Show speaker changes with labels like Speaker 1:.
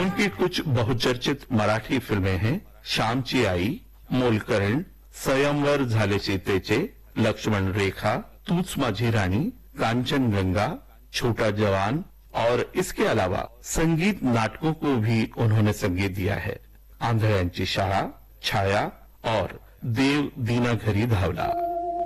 Speaker 1: उनकी कुछ बहुचर्चित मराठी फिल्में हैं श्यामची आई, मोलकरण, स्वयंवर झाले सीतेचे, लक्ष्मण रेखा, तूच माझी रानी, कांचनगंगा, छोटा जवान और इसके अलावा संगीत नाटकों को भी उन्होंने संगीत दिया है। आंधळ्यांची शाळा, छाया और देव दीना घरी धावला।